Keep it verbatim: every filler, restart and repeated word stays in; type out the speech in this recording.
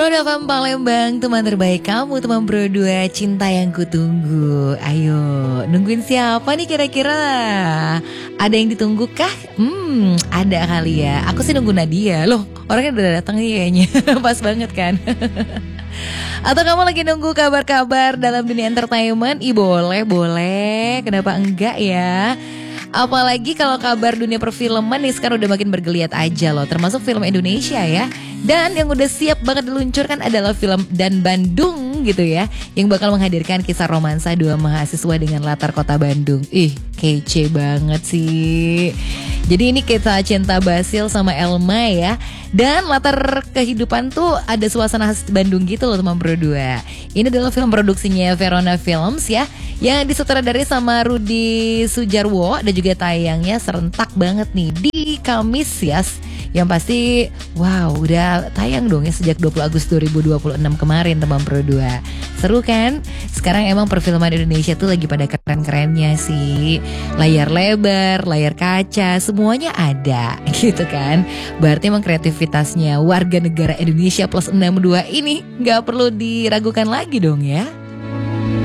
Roda F M Palembang, teman terbaik kamu, teman berdua, cinta yang kutunggu. Ayo, nungguin siapa nih kira-kira? Ada yang ditunggu kah? Hmm, ada kali ya. Aku sih nunggu Nadia. Loh, orangnya udah datang nih kayaknya. Pas banget kan? Atau kamu lagi nunggu kabar-kabar dalam dunia entertainment? Ih boleh, boleh. Kenapa enggak ya? Apalagi kalau kabar dunia perfilman nih sekarang udah makin bergeliat aja loh. Termasuk film Indonesia ya. Dan yang udah siap banget diluncurkan adalah film Dan Bandung gitu ya. Yang bakal menghadirkan kisah romansa dua mahasiswa dengan latar kota Bandung. Ih kece banget sih. Jadi ini kisah cinta Basil sama Elma ya. Dan latar kehidupan tuh ada suasana khas Bandung gitu loh teman berdua. Ini adalah film produksinya Verona Films ya, yang disutradarai sama Rudi Sujarwo dan juga tayangnya serentak banget nih di Kamis ya. Yang pasti wow udah tayang dong ya sejak dua puluh Agustus dua ribu dua puluh enam kemarin teman berdua. Seru kan? Sekarang emang perfilman Indonesia tuh lagi pada keren-kerennya sih. Layar lebar, layar kaca, semuanya ada gitu kan. Berarti emang kreativitasnya warga negara Indonesia plus enam puluh dua ini gak perlu diragukan lagi dong ya.